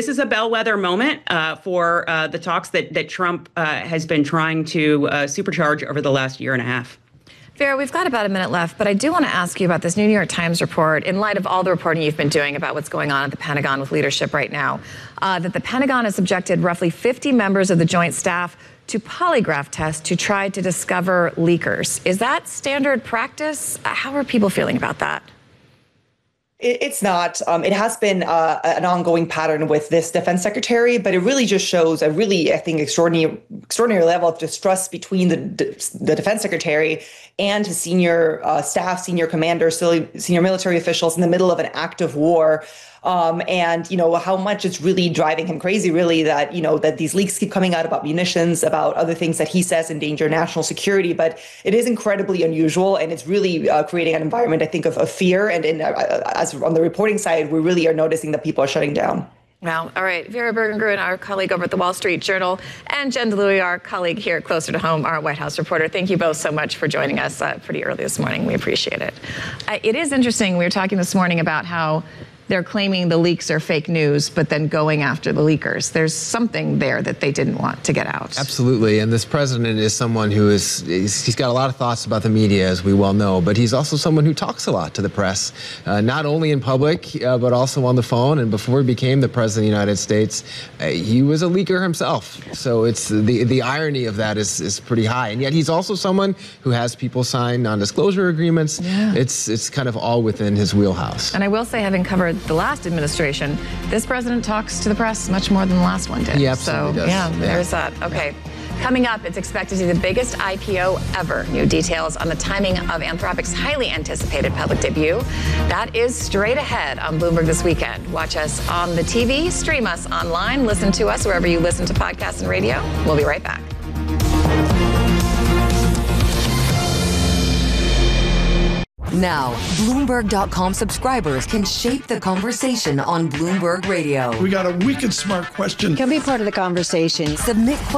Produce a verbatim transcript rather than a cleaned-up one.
this is a bellwether moment uh, for uh, the talks that, that Trump uh, has been trying to uh, supercharge over the last year and a half. Vera, we've got about a minute left, but I do want to ask you about this New York Times report, in light of all the reporting you've been doing about what's going on at the Pentagon with leadership right now, uh, that the Pentagon has subjected roughly fifty members of the Joint Staff to polygraph tests to try to discover leakers. Is that standard practice? How are people feeling about that? It's not. Um, it has been uh, an ongoing pattern with this defense secretary, but it really just shows a really, I think, extraordinary, extraordinary level of distrust between the the defense secretary and his senior uh, staff, senior commanders, senior military officials in the middle of an active war. Um, and, you know, how much it's really driving him crazy, really, that, you know, that these leaks keep coming out about munitions, about other things that he says endanger national security. But it is incredibly unusual, and it's really uh, creating an environment, I think, of, of fear. And in, uh, as on the reporting side, we really are noticing that people are shutting down. Wow. All right. Vera Bergengruen, our colleague over at the Wall Street Journal, and Jen DeLuey, our colleague here at Closer to Home, our White House reporter. Thank you both so much for joining us uh, pretty early this morning. We appreciate it. Uh, it is interesting. We were talking this morning about how they're claiming the leaks are fake news, but then going after the leakers. There's something there that they didn't want to get out. Absolutely. And this president is someone who is, he's got a lot of thoughts about the media, as we well know, but he's also someone who talks a lot to the press, uh, not only in public, uh, but also on the phone. And before he became the president of the United States, uh, he was a leaker himself. So it's the, the irony of that is, is pretty high. And yet he's also someone who has people sign non-disclosure agreements. Yeah. It's, it's kind of all within his wheelhouse. And I will say, having covered the last administration, this president talks to the press much more than the last one did. He absolutely so, does. Yeah, yeah, there's that. Okay. Yeah. Coming up, it's expected to be the biggest I P O ever. New details on the timing of Anthropic's highly anticipated public debut. That is straight ahead on Bloomberg this weekend. Watch us on the T V, stream us online, listen to us wherever you listen to podcasts and radio. We'll be right back. Now, Bloomberg dot com subscribers can shape the conversation on Bloomberg Radio. We got a wicked smart question. Can be part of the conversation. Submit